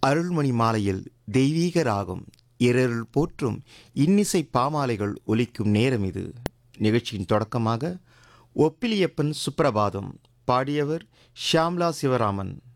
அருள்மணி மாலையில் தெய்வீக ராகம் இறையருள் போற்றும் இன்னிசை பாமாலைகள் ஒலிக்கும் நேரம் இது. நிகழ்ச்சியின் தொடக்கமாக ஒப்பிலியப்பன் சுப்ரபாதம் பாடியவர் ஷியாம்லா சிவராமன்.